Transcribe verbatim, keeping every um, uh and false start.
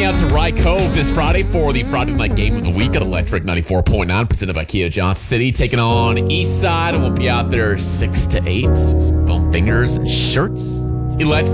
out to Rye Cove this Friday for the Friday night game of the week at Electric ninety-four point nine, presented by Kia Johnson City, taking on East Side, and we'll be out there six to eight. Foam fingers and shirts. Electric.